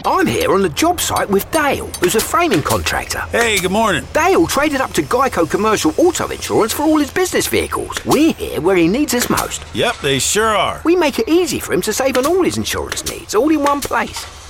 I'm here on the job site with Dale, who's a framing contractor. Hey, good morning. Dale traded up to Geico Commercial Auto Insurance for all his business vehicles. We're here where he needs us most. Yep, they sure are. We make it easy for him to save on all his insurance needs, all in one place.